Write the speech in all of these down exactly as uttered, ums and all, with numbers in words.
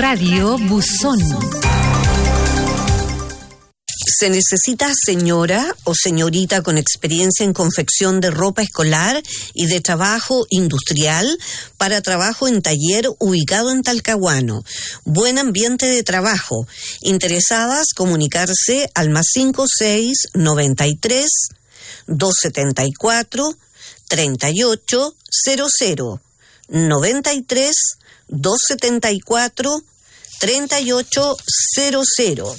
Radio Buzón. ¿Se necesita señora o señorita con experiencia en confección de ropa escolar y de trabajo industrial para trabajo en taller ubicado en Talcahuano? Buen ambiente de trabajo. Interesadas, comunicarse al más cinco seis noventa y tres, doscientos setenta y cuatro, treinta y ocho cero cero. noventa y tres, doscientos setenta y cuatro, treinta y ocho cero cero.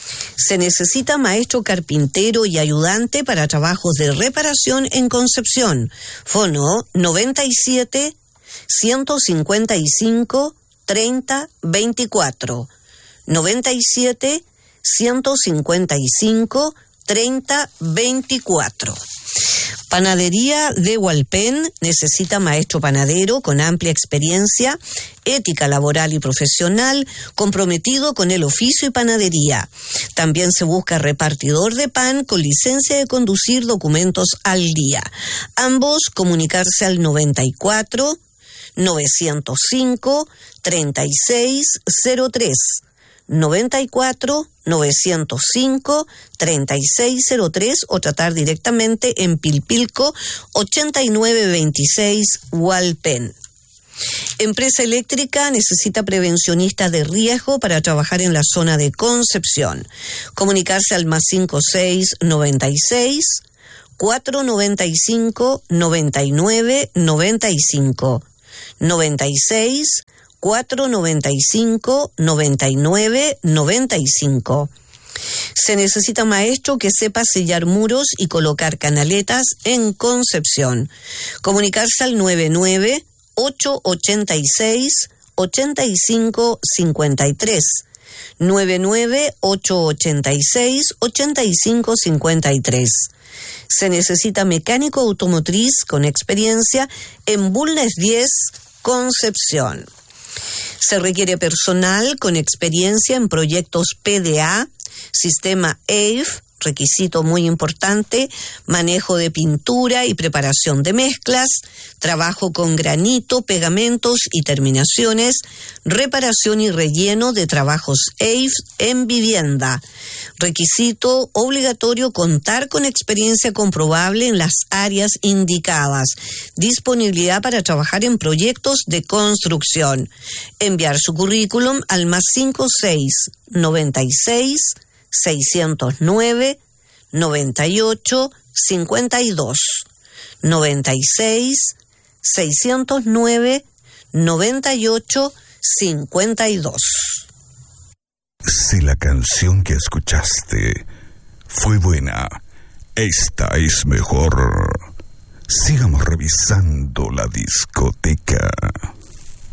Se necesita maestro carpintero y ayudante para trabajos de reparación en Concepción. Fono noventa y siete, ciento cincuenta y cinco, treinta, veinticuatro. noventa y siete, ciento cincuenta y cinco, treinta, veinticuatro. Panadería de Hualpén necesita maestro panadero con amplia experiencia, ética laboral y profesional, comprometido con el oficio y panadería. También se busca repartidor de pan con licencia de conducir, documentos al día. Ambos comunicarse al noventa y cuatro, novecientos cinco, treinta y seis cero tres. noventa y cuatro, novecientos cinco, treinta y seis cero tres o tratar directamente en Pilpilco ochenta y nueve veintiséis Hualpén. Empresa eléctrica necesita prevencionista de riesgo para trabajar en la zona de Concepción. Comunicarse al más cinco seis noventa y seis, cuatrocientos noventa y cinco, noventa y nueve noventa y cinco. noventa y seis, cuatrocientos noventa y cinco, noventa y nueve noventa y cinco. Se necesita maestro que sepa sellar muros y colocar canaletas en Concepción. Comunicarse al noventa y nueve, ochocientos ochenta y seis, ochenta y cinco cincuenta y tres. noventa y nueve, ochocientos ochenta y seis, ochenta y cinco cincuenta y tres. Se necesita mecánico automotriz con experiencia en Bulnes diez, Concepción. Se requiere personal con experiencia en proyectos P D A, sistema E I F, requisito muy importante, manejo de pintura y preparación de mezclas, trabajo con granito, pegamentos y terminaciones, reparación y relleno de trabajos E I F en vivienda. Requisito obligatorio contar con experiencia comprobable en las áreas indicadas. Disponibilidad para trabajar en proyectos de construcción. Enviar su currículum al más cinco seis noventa y seis, seiscientos nueve, noventa y ocho, cincuenta y dos. noventa y seis, seiscientos nueve, noventa y ocho, cincuenta y dos. Si la canción que escuchaste fue buena, esta es mejor. Sigamos revisando la discoteca.